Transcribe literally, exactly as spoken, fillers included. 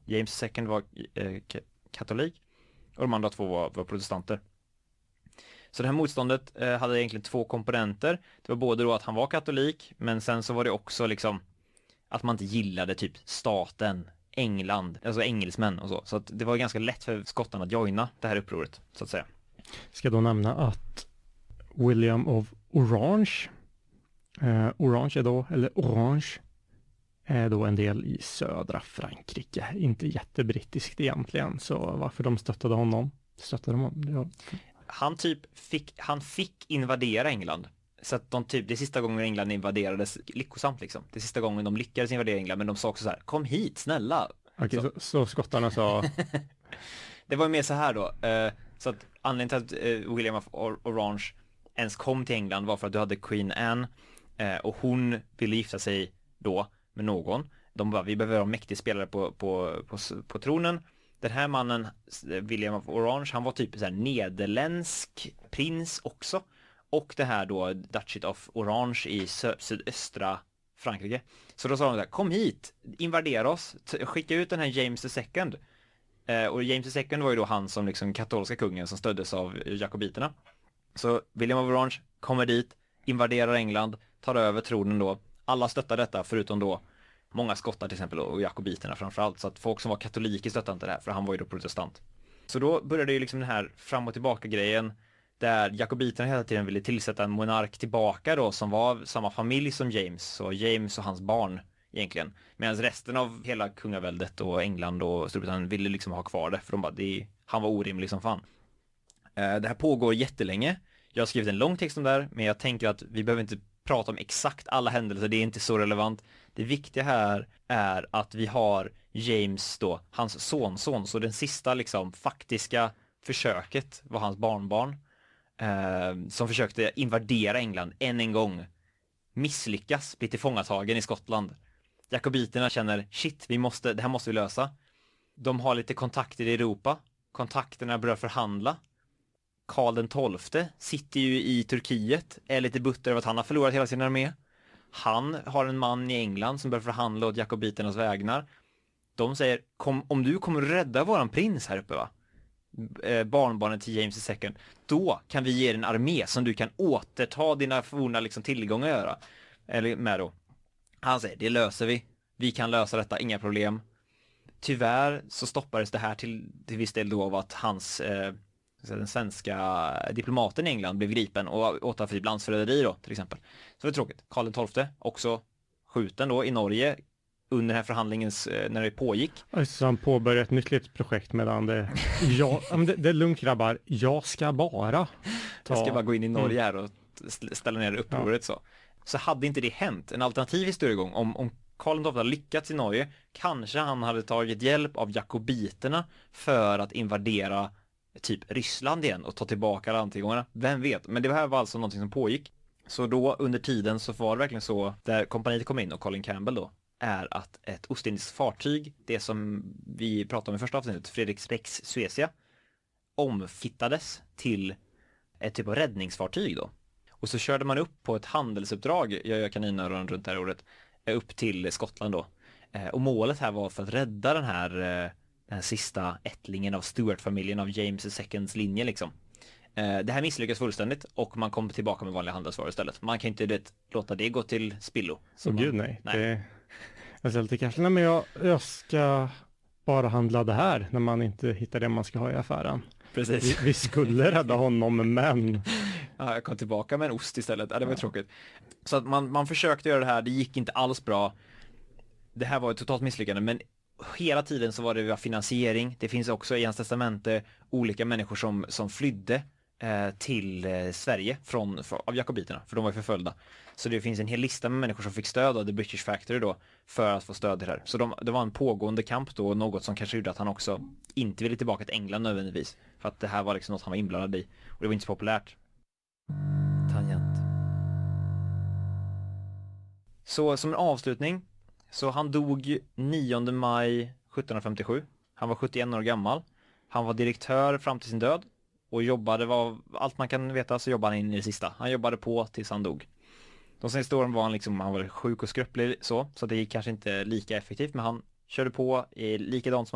James the second var eh, ka- katolik och de andra två var, var protestanter. Så det här motståndet eh, hade egentligen två komponenter. Det var både då att han var katolik, men sen så var det också liksom att man inte gillade typ staten, England, alltså engelsmän och så. Så att det var ganska lätt för skottarna att joina det här upproret, så att säga. Ska då nämna att William of Orange, eh, Orange är då, eller Orange, är då en del i södra Frankrike. Inte jättebrittiskt egentligen, så varför de stöttade honom? Stöttade honom? Ja. Han typ fick, han fick invadera England. Så att de typ, det är sista gången England invaderades lyckosamt liksom. Det är sista gången de lyckades invadera England, men de sa också så här: kom hit, snälla. Okej, så. Så, så skottarna sa... Det var ju mer så här då. Eh, så att anledningen till att eh, William of Or- Orange ens kom till England var för att du hade Queen Anne eh, och hon ville gifta sig då med någon. De bara, vi behöver ha en mäktig spelare på, på, på, på tronen. Den här mannen, William of Orange, han var typ så här nederländsk prins också. Och det här då, Duchy of Orange i sö- sydöstra Frankrike. Så då sa de så här: kom hit, invadera oss, t- skicka ut den här James the second. Eh, och James the second var ju då han som liksom katolska kungen som stöddes av jakobiterna. Så William of Orange kommer dit, invaderar England, tar över tronen då. Alla stöttar detta förutom då många skottar till exempel och jakobiterna framförallt. Så att folk som var katoliker stöttade inte det här, för han var ju då protestant. Så då började ju liksom den här fram och tillbaka grejen där jakobiterna hela tiden ville tillsätta en monark tillbaka då som var samma familj som James, så James och hans barn egentligen. Medan resten av hela kungaväldet och England och Storbritannien ville liksom ha kvar det, för de bara, det, han var orimlig som fan. Eh, det här pågår jättelänge. Jag har skrivit en lång text om det här, men jag tänker att vi behöver inte prata om exakt alla händelser, det är inte så relevant. Det viktiga här är att vi har James då, hans sonson, så den sista liksom faktiska försöket var hans barnbarn. Eh, som försökte invadera England än en gång, misslyckas, bli tillfångatagen i Skottland. Jakobiterna känner, shit, vi måste, det här måste vi lösa. De har lite kontakter i Europa. Kontakterna börjar förhandla. Karl den tolfte sitter ju i Turkiet, är lite butter över att han har förlorat hela sin armé. Han har en man i England som börjar förhandla åt jakobiternas vägnar. De säger, kom, om du kommer rädda våran prins här uppe va? Barnbarnet till James the second, då kan vi ge dig en armé som du kan återta dina forna liksom tillgångar att göra. Eller med då. Han säger, det löser vi. Vi kan lösa detta, inga problem. Tyvärr så stoppades det här till, till viss del då av att hans eh, den svenska diplomaten i England blev gripen och åtalad för landsförräderi då till exempel. Så det är tråkigt. Karl den tolfte också skjuten då i Norge under den här förhandlingens, när det pågick. Alltså han påbörjade ett nytt litet projekt medan det, ja, men det, det är lugnt grabbar, jag ska bara ta... Jag ska bara gå in i Norge här och ställa ner upproret så. Så hade inte det hänt, en alternativ historiegång, om, om Karl den tolfte hade lyckats i Norge, kanske han hade tagit hjälp av jakobiterna för att invadera typ Ryssland igen och ta tillbaka landtillgångarna. Vem vet, men det här var alltså någonting som pågick. Så då under tiden så var det verkligen så, där kompaniet kom in och Colin Campbell då, är att ett ostindiskt fartyg, det som vi pratade om i första avsnittet, Fredriksbäcks Suecia, omfittades till ett typ av räddningsfartyg då. Och så körde man upp på ett handelsuppdrag, jag gör kaninöron runt det här ordet, upp till Skottland då. Och målet här var för att rädda den här, den här sista ättlingen av Stuart-familjen, av James the seconds linje liksom. Det här misslyckas fullständigt och man kommer tillbaka med vanliga handelsvaror istället. Man kan inte det, låta det gå till spillo. Så man, gud nej. nej. Det, jag säger lite kanske, nej men jag, jag ska bara handla det här när man inte hittar det man ska ha i affären. Precis. Vi, vi skulle rädda honom, men... Ja, jag kom tillbaka med en ost istället. Ja, det var ja. tråkigt. Så att man, man försökte göra det här, det gick inte alls bra. Det här var ett totalt misslyckande, men hela tiden så var det finansiering. Det finns också i hans testamente olika människor som, som flydde eh, till eh, Sverige från, för, av jakobiterna, för de var förföljda. Så det finns en hel lista med människor som fick stöd av The British Factory då för att få stöd till det här. Så de, det var en pågående kamp då, något som kanske gjorde att han också inte ville tillbaka till England nödvändigtvis. För att det här var liksom något han var inblandad i. Och det var inte så populärt. Tangent. Så som en avslutning, så han dog nionde maj sjuttonhundrafemtiosju. Han var sjuttioen år gammal. Han var direktör fram till sin död och jobbade, var allt man kan veta så jobbade han in i det sista. Han jobbade på tills han dog. De senaste åren var han liksom, han var sjuk och skröplig så, så det gick kanske inte lika effektivt, men han körde på i likadant som